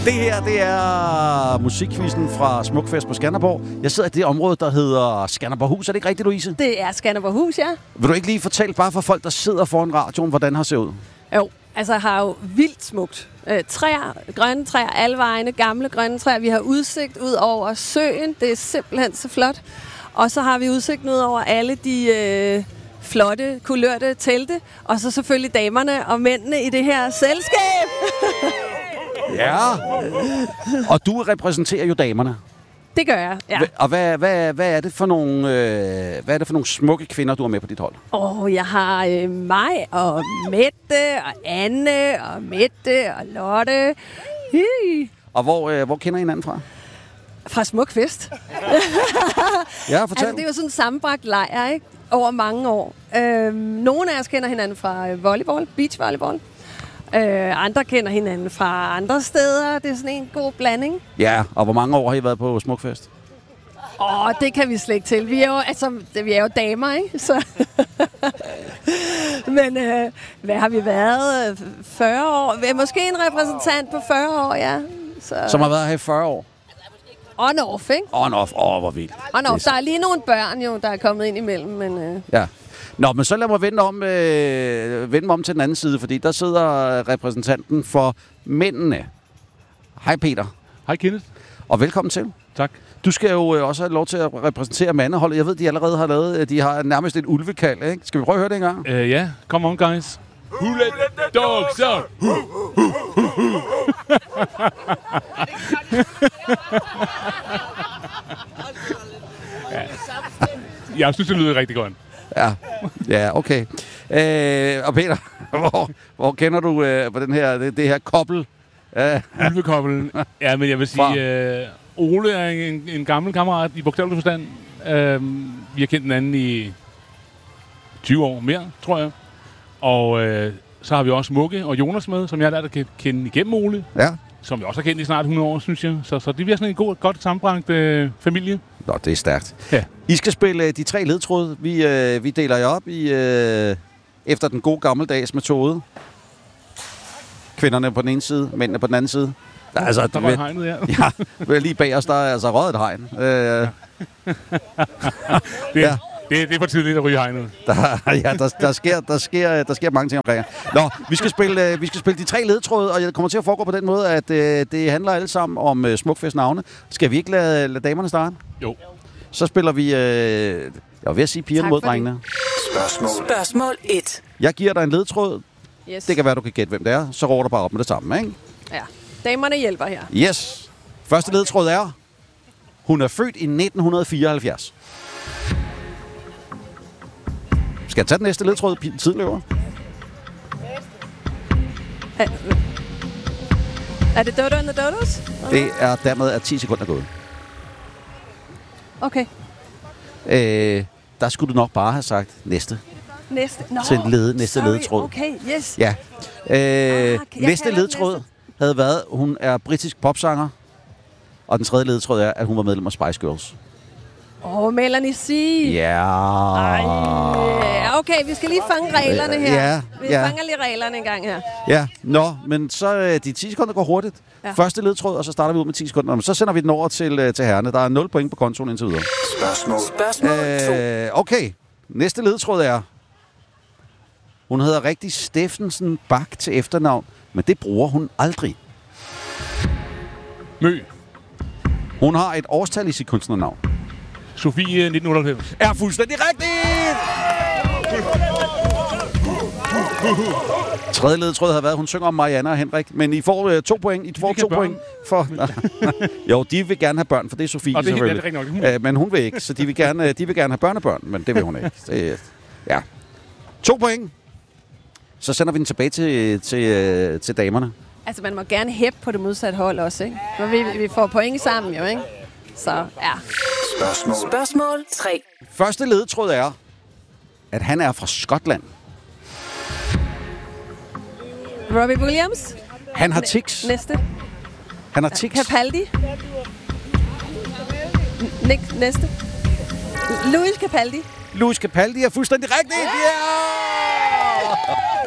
Det her, det er musikquizzen fra Smukfest på Skanderborg. Jeg sidder i det område, der hedder Skanderborghus. Er det ikke rigtigt, Louise? Det er Skanderborghus, ja. Vil du ikke lige fortælle bare for folk, der sidder foran radioen, hvordan har set ud? Jo, altså har jo vildt smukt. Træer, grønne træer, alle vegne, gamle grønne træer. Vi har udsigt ud over søen. Det er simpelthen så flot. Og så har vi udsigt ud over alle de flotte, kulørte telte. Og så selvfølgelig damerne og mændene i det her selskab. Ja, og du repræsenterer jo damerne. Det gør jeg, ja. Og hvad er det for nogle smukke kvinder, du har med på dit hold? Jeg har mig og Mette og Anne og Mette og Lotte. Og hvor kender I hinanden fra? Fra Smukfest. Ja, fortæl. Altså, det er jo sådan en sammenbragt lejr, ikke? Over mange år. Nogle af os kender hinanden fra volleyball, beachvolleyball. Andre kender hinanden fra andre steder. Det er sådan en god blanding. Ja, og hvor mange år har I været på Smukfest? Det kan vi slet ikke til. Vi er jo damer, ikke? Så men hvad har vi været? 40 år? Måske en repræsentant på 40 år, ja. Som har været her i 40 år? On-off, ikke? On-off. Hvor vildt. On-off. Der er lige nogle børn, jo, der er kommet ind imellem, men... Ja. Nå, men så lad mig vende mig om til den anden side, fordi der sidder repræsentanten for mændene. Hej Peter. Hej Kenneth. Og velkommen til. Tak. Du skal jo også have lov til at repræsentere mandeholdet. Jeg ved, de allerede har lavet, de har nærmest et ulvekald, ikke? Skal vi prøve at høre det engang? Ja, come on guys. Who let the dogs out? Jeg synes, det lyder rigtig godt. Ja, okay. Og Peter, hvor kender du på det her kobbel? Ulvekobbelen. Ja, men jeg vil sige, Ole er en gammel kammerat i bogstavelig forstand. Vi har kendt den anden i 20 år mere, tror jeg. Og så har vi også Mugge og Jonas med, som jeg kan kende igennem Ole. Ja. Som jeg også har kendt i snart 100 år, synes jeg. Så det bliver sådan en godt sammenbragt familie. Nå, det er stærkt. Ja. I skal spille de 3 ledtråde. Vi deler jer op i efter den gode gammeldags metode. Kvinderne på den ene side, mændene på den anden side. Der var hegnet, ja. Ja, lige bag os, der er altså røget et hegn. Det er for tidligt at ryge hegnet. Der sker mange ting omkring. Nå, vi skal spille de 3 ledtråde, og jeg kommer til at foregå på den måde, at det handler alle sammen om Smukfest navne. Skal vi ikke lade damerne starte? Jo. Så spiller vi, jeg var ved at sige pigerne mod drengene. Spørgsmål 1. Jeg giver dig en ledtråd. Yes. Det kan være, du kan gætte, hvem det er. Så råber du bare op med det samme, ikke? Ja, damerne hjælper her. Yes. Første ledtråd er, hun er født i 1974. Skal jeg tage den næste ledtråd? Tiden løber. Er det Dodo and the Dodos? Det er dermed 10 sekunder gået. Okay. Der skulle du nok bare have sagt næste. Næste. No, til næste ledtråd. Okay, yes. Ja. Næste ledtråd havde været, hun er britisk popsanger. Og den tredje ledtråd er, at hun var medlem af Spice Girls. Melanie C. Ja. Okay, vi skal lige fange reglerne her. Ja. Vi fanger lige reglerne en gang her. Ja, men så de 10 sekunder går hurtigt. Ja. Første ledtråd, og så starter vi ud med 10 sekunder. Men så sender vi den over til herrerne. Der er 0 point på kontoen indtil videre. Spørgsmål 2. Okay, næste ledtråd er, hun hedder rigtig Steffensen Bak til efternavn, men det bruger hun aldrig. Mø. Hun har et årstal i sit kunstnernavn. Sofie 1998. Er fuldstændig rigtigt! Tredje ledtråd havde været, hun synger om Marianne og Henrik, men I får 2 point. I får 2 point for... Jo, de vil gerne have børn, for det er Sofie selvfølgelig. Men hun vil ikke, så de vil gerne have børnebørn, men det vil hun ikke. Ja. 2 point. Så sender vi den tilbage til damerne. Altså, man må gerne hæppe på det modsatte hold også, ikke? For vi får point sammen jo, ikke? Så, ja. Spørgsmål 3. Første ledtråd er, at han er fra Skotland. Robbie Williams. Han har tics. Næste. Han har tics. Capaldi. Næste. Louis Capaldi. Louis Capaldi er fuldstændig rigtigt. Ja!